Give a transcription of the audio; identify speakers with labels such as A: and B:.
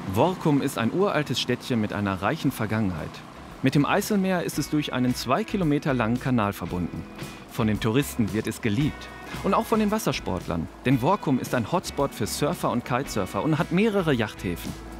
A: Workum ist ein uraltes Städtchen mit einer reichen Vergangenheit. Mit dem Eiselmeer ist es durch einen 2 Kilometer langen Kanal verbunden. Von den Touristen wird es geliebt. Und auch von den Wassersportlern. Denn Workum ist ein Hotspot für Surfer und Kitesurfer und hat mehrere Yachthäfen.